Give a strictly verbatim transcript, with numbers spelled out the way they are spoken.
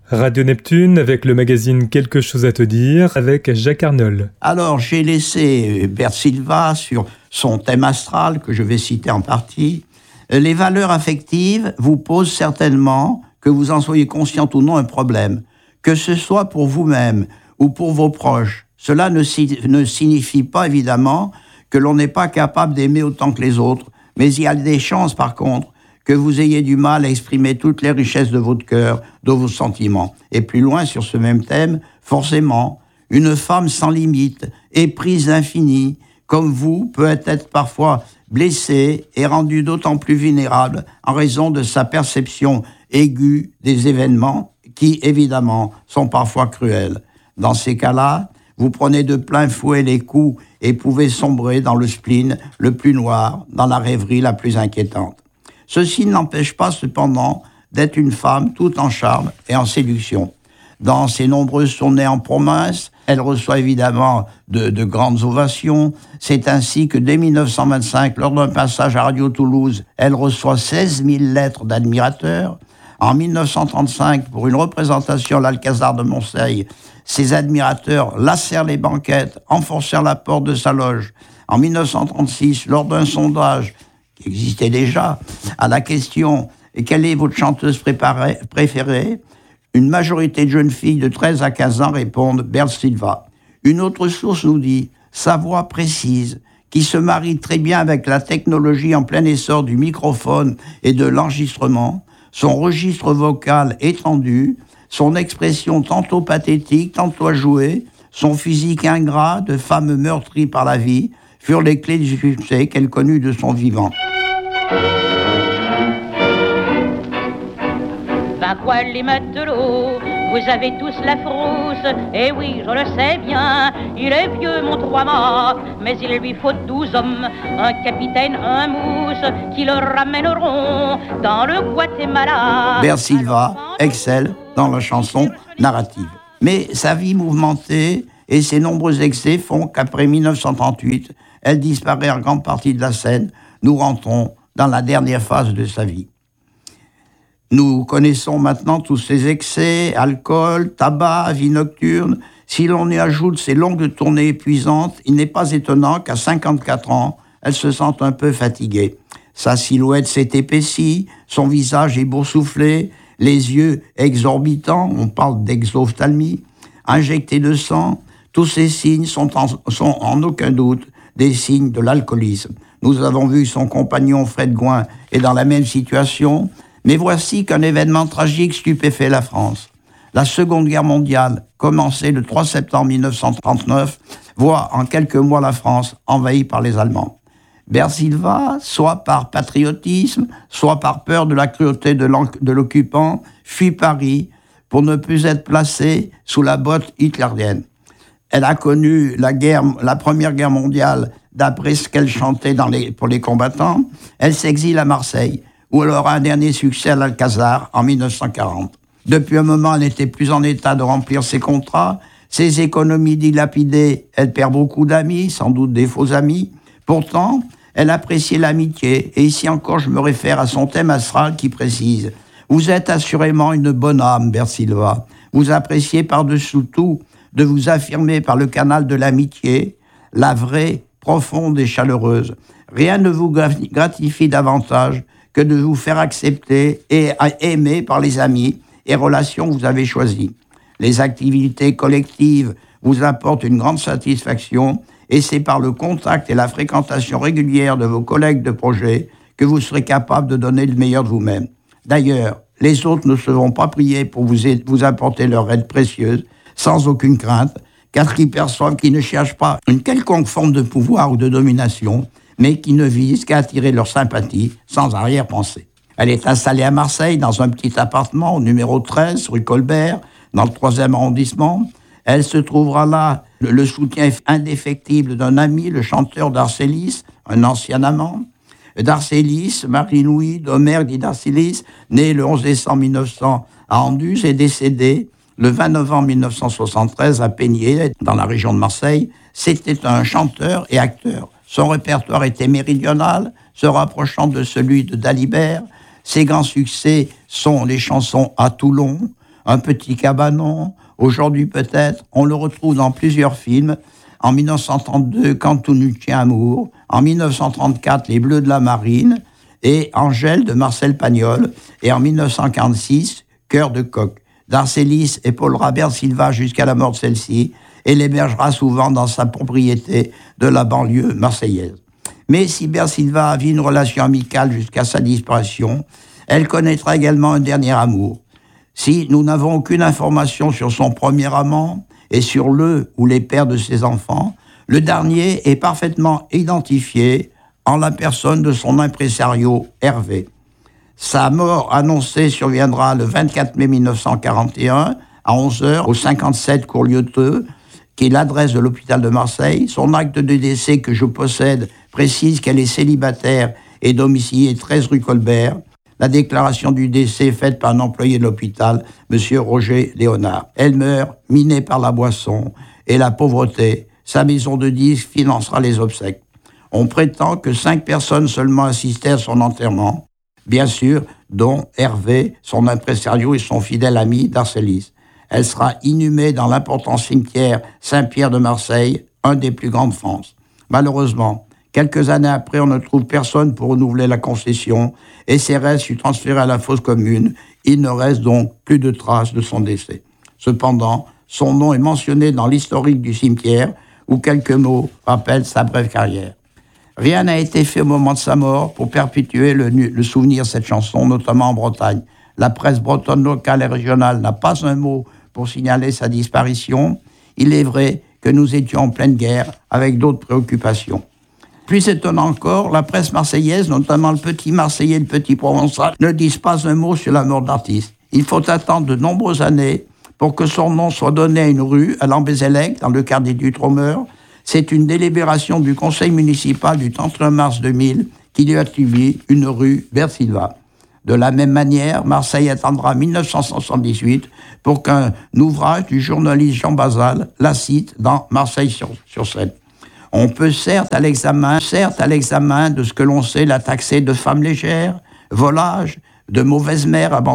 Radio Neptune avec le magazine Quelque chose à te dire avec Jacques Arnold. Alors j'ai laissé Bert Silva sur son thème astral que je vais citer en partie. Les valeurs affectives vous posent certainement, que vous en soyez conscient ou non, un problème. Que ce soit pour vous-même ou pour vos proches. Cela ne, si, ne signifie pas évidemment que l'on n'est pas capable d'aimer autant que les autres, mais il y a des chances par contre que vous ayez du mal à exprimer toutes les richesses de votre cœur, de vos sentiments. Et plus loin sur ce même thème, forcément, une femme sans limite, éprise d'infini, comme vous, peut être parfois blessée et rendue d'autant plus vulnérable en raison de sa perception aiguë des événements qui, évidemment, sont parfois cruels. Dans ces cas-là, vous prenez de plein fouet les coups et pouvez sombrer dans le spleen le plus noir, dans la rêverie la plus inquiétante. Ceci n'empêche pas cependant d'être une femme tout en charme et en séduction. Dans ses nombreuses tournées en province, elle reçoit évidemment de, de grandes ovations. C'est ainsi que dès dix-neuf cent vingt-cinq, lors d'un passage à Radio Toulouse, elle reçoit seize mille lettres d'admirateurs. En dix-neuf cent trente-cinq, pour une représentation à l'Alcazar de Marseille, ses admirateurs lacèrent les banquettes, enfoncèrent la porte de sa loge. En dix-neuf cent trente-six, lors d'un sondage qui existait déjà, à la question « Quelle est votre chanteuse préparée, préférée ?», une majorité de jeunes filles de treize à quinze ans répondent « Bert Silva ». Une autre source nous dit « Sa voix précise, qui se marie très bien avec la technologie en plein essor du microphone et de l'enregistrement, son registre vocal étendu, son expression tantôt pathétique, tantôt jouée, son physique ingrat de femme meurtrie par la vie, furent les clés du succès qu'elle connut de son vivant. Vingt poils les matelots, vous avez tous la frousse, et oui, je le sais bien, il est vieux mon trois-mâts, mais il lui faut douze hommes, un capitaine, un mousse, qui le ramèneront dans le Guatemala. Bert Silva excelle dans la chanson narrative. Mais sa vie mouvementée et ses nombreux excès font qu'après dix-neuf cent trente-huit, elle disparaît en grande partie de la scène. Nous rentrons dans la dernière phase de sa vie. Nous connaissons maintenant tous ses excès, alcool, tabac, vie nocturne. Si l'on y ajoute ses longues tournées épuisantes, il n'est pas étonnant qu'à cinquante-quatre ans, elle se sente un peu fatiguée. Sa silhouette s'est épaissie, son visage est boursouflé, les yeux exorbitants, on parle d'exophthalmie, injectés de sang. Tous ces signes sont en, sont en aucun doute des signes de l'alcoolisme. Nous avons vu son compagnon Fred Gouin est dans la même situation, mais voici qu'un événement tragique stupéfait la France. La Seconde Guerre mondiale, commencée le trois septembre dix-neuf cent trente-neuf, voit en quelques mois la France envahie par les Allemands. Bert Silva, soit par patriotisme, soit par peur de la cruauté de, de l'occupant, fuit Paris pour ne plus être placé sous la botte hitlérienne. Elle a connu la, guerre, la Première Guerre mondiale d'après ce qu'elle chantait dans les, pour les combattants. Elle s'exile à Marseille, où elle aura un dernier succès à l'Alcazar en dix-neuf cent quarante. Depuis un moment, elle n'était plus en état de remplir ses contrats. Ses économies dilapidées, elle perd beaucoup d'amis, sans doute des faux amis. Pourtant, elle appréciait l'amitié. Et ici encore, je me réfère à son thème astral qui précise « Vous êtes assurément une bonne âme, Bert Silva. Vous appréciez par-dessous tout de vous affirmer par le canal de l'amitié, la vraie, profonde et chaleureuse. Rien ne vous gratifie davantage que de vous faire accepter et aimer par les amis et relations que vous avez choisies. Les activités collectives vous apportent une grande satisfaction et c'est par le contact et la fréquentation régulière de vos collègues de projet que vous serez capable de donner le meilleur de vous-même. D'ailleurs, les autres ne seront pas priés pour vous, aider, vous apporter leur aide précieuse, sans aucune crainte, car ils perçoivent qu'ils ne cherchent pas une quelconque forme de pouvoir ou de domination, mais qui ne visent qu'à attirer leur sympathie sans arrière-pensée. Elle est installée à Marseille, dans un petit appartement au numéro treize, rue Colbert, dans le troisième arrondissement. Elle se trouvera là le, le soutien indéfectible d'un ami, le chanteur d'Arcélis, un ancien amant. D'Arcélis, Marie-Louis d'Omer dit d'Arcélis, né le onze décembre mille neuf cents à Anduze, est décédé le vingt novembre mille neuf cent soixante-treize à Peigné, dans la région de Marseille. C'était un chanteur et acteur. Son répertoire était méridional, se rapprochant de celui de Dalibert. Ses grands succès sont les chansons « À Toulon », Un petit cabanon, aujourd'hui peut-être, on le retrouve dans plusieurs films. En mille neuf cent trente-deux, Quand tout nous tient amour. En mille neuf cent trente-quatre, Les Bleus de la Marine. Et Angèle de Marcel Pagnol. Et en mille neuf cent quarante-six, Cœur de coq, d'Arcélis épaulera Bersilva jusqu'à la mort de celle-ci et l'hébergera souvent dans sa propriété de la banlieue marseillaise. Mais si Bersilva vit une relation amicale jusqu'à sa disparition, elle connaîtra également un dernier amour. Si nous n'avons aucune information sur son premier amant et sur le ou les pères de ses enfants, le dernier est parfaitement identifié en la personne de son impresario Hervé. Sa mort annoncée surviendra le vingt-quatre mai mille neuf cent quarante et un à onze heures au cinquante-sept cours Lioteux, qui est l'adresse de l'hôpital de Marseille. Son acte de décès que je possède précise qu'elle est célibataire et domiciliée treize rue Colbert. La déclaration du décès est faite par un employé de l'hôpital, M. Roger Léonard. Elle meurt minée par la boisson et la pauvreté. Sa maison de disques financera les obsèques. On prétend que cinq personnes seulement assistaient à son enterrement, bien sûr, dont Hervé, son impresario et son fidèle ami d'Arcélis. Elle sera inhumée dans l'important cimetière Saint-Pierre de Marseille, un des plus grands de France. Malheureusement, quelques années après, on ne trouve personne pour renouveler la concession et ses restes furent transférés à la fosse commune. Il ne reste donc plus de traces de son décès. Cependant, son nom est mentionné dans l'historique du cimetière où quelques mots rappellent sa brève carrière. Rien n'a été fait au moment de sa mort pour perpétuer le, le souvenir de cette chanson, notamment en Bretagne. La presse bretonne locale et régionale n'a pas un mot pour signaler sa disparition. Il est vrai que nous étions en pleine guerre avec d'autres préoccupations. Plus étonnant encore, la presse marseillaise, notamment le Petit Marseillais et le Petit Provençal, ne disent pas un mot sur la mort de l'artiste. Il faut attendre de nombreuses années pour que son nom soit donné à une rue, à Lambézélec, dans le quartier du Tromeur. C'est une délibération du conseil municipal du trente et un mars deux mille qui lui attribue une rue Bersilva. De la même manière, Marseille attendra mille neuf cent soixante-dix-huit pour qu'un ouvrage du journaliste Jean Basal la cite dans Marseille sur, sur Seine. On peut certes à l'examen, certes à l'examen de ce que l'on sait la taxer de femme légère, volage, de mauvaise mère abandonnée.